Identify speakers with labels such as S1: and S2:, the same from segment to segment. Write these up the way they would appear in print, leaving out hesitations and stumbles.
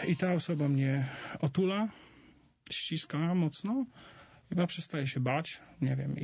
S1: i ta osoba mnie otula, ściska mocno i ja przestaję się bać, nie wiem,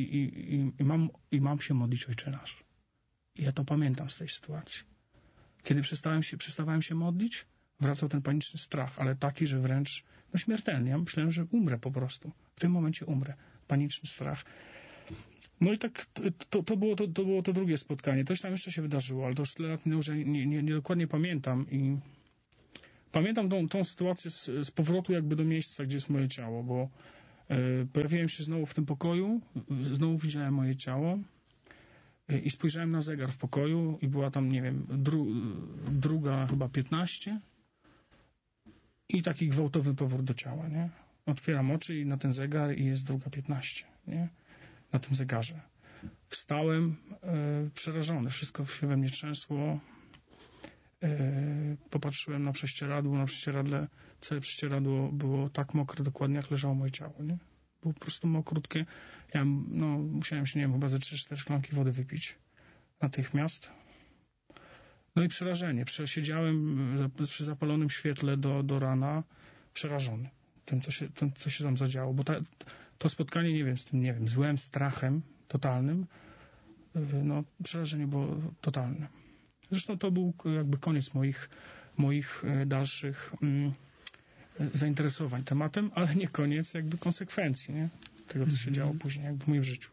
S1: i mam się modlić Ojcze Nasz. I ja to pamiętam z tej sytuacji. Kiedy przestawałem się modlić, wracał ten paniczny strach, ale taki, że wręcz śmiertelny. Ja myślałem, że umrę po prostu. W tym momencie umrę. Paniczny strach. No i tak to było to drugie spotkanie. Coś tam jeszcze się wydarzyło, ale to już tyle lat minęło, że nie dokładnie pamiętam. I pamiętam tą sytuację z powrotu jakby do miejsca, gdzie jest moje ciało, bo pojawiłem się znowu w tym pokoju, znowu widziałem moje ciało i spojrzałem na zegar w pokoju i była tam, nie wiem, druga chyba 15 i taki gwałtowny powrót do ciała, nie? Otwieram oczy i na ten zegar i jest 2:15, nie? Na tym zegarze. Wstałem przerażony, wszystko się we mnie trzęsło. Popatrzyłem na prześcieradło, na prześcieradle, całe prześcieradło było tak mokre dokładnie, jak leżało moje ciało, nie? Było po prostu mokrutkie. Ja musiałem się, nie wiem, chyba ze 3-4 szklanki wody wypić natychmiast. No i przerażenie. Siedziałem przy zapalonym świetle do rana, przerażony tym, co się tam zadziało. Bo to spotkanie, nie wiem, z tym, nie wiem, złem, strachem totalnym, no przerażenie było totalne. Zresztą to był jakby koniec moich dalszych zainteresowań tematem, ale nie koniec jakby konsekwencji, nie? Tego, co się działo później jakby w moim życiu.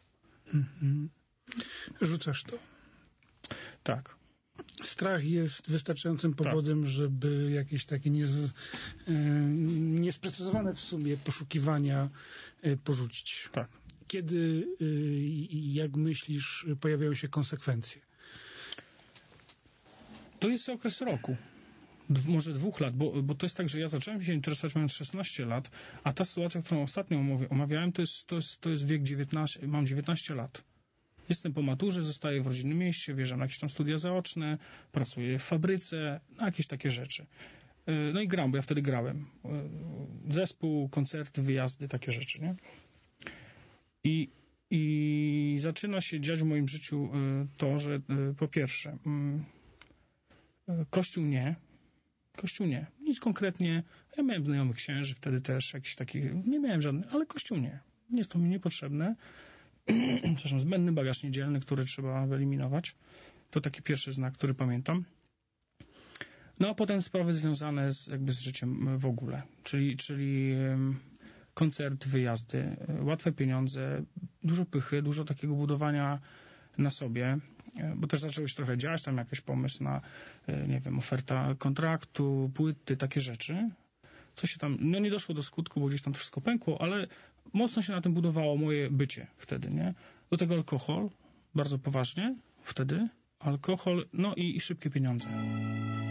S2: Rzucasz to.
S1: Tak.
S2: Strach jest wystarczającym powodem, żeby jakieś takie niesprecyzowane w sumie poszukiwania porzucić.
S1: Tak.
S2: Kiedy, jak myślisz, pojawiają się konsekwencje?
S1: To jest okres roku. Może 2 lat, bo to jest tak, że ja zacząłem się interesować mając 16 lat, a ta sytuacja, którą ostatnio omawiałem, to jest wiek 19, mam 19 lat. Jestem po maturze, zostaję w rodzinnym mieście, wjeżdżam na jakieś tam studia zaoczne, pracuję w fabryce, jakieś takie rzeczy. No i gram, bo ja wtedy grałem. Zespół, koncerty, wyjazdy, takie rzeczy, nie? I zaczyna się dziać w moim życiu to, że po pierwsze Kościół nie. Nic konkretnie. Ja miałem znajomych księży wtedy też, jakiś taki, nie miałem żadnych, ale Kościół nie. Nie jest to mi niepotrzebne. Przepraszam, zbędny bagaż niedzielny, który trzeba wyeliminować. To taki pierwszy znak, który pamiętam. No a potem sprawy związane z życiem w ogóle. Czyli koncerty, wyjazdy, łatwe pieniądze, dużo pychy, dużo takiego budowania na sobie, bo też zaczęło się trochę dziać, tam jakiś pomysł na, nie wiem, oferta kontraktu, płyty, takie rzeczy. Co się tam, no nie doszło do skutku, bo gdzieś tam to wszystko pękło, ale mocno się na tym budowało moje bycie wtedy, nie? Do tego alkohol, bardzo poważnie wtedy, alkohol, no i szybkie pieniądze.